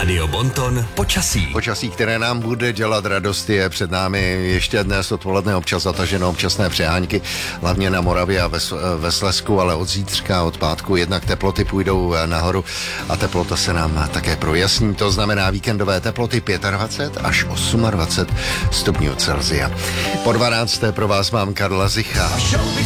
Rádio Bonton počasí. Počasí, které nám bude dělat radost, je před námi ještě dnes odpoledne občas zataženo občasné přehánky, hlavně na Moravě a ve Slezsku, ale od zítřka, od pátku jednak teploty půjdou nahoru a teplota se nám také projasní. To znamená víkendové teploty 25 až 28 stupňů Celsia. Po 12. pro vás mám Karla Zicha.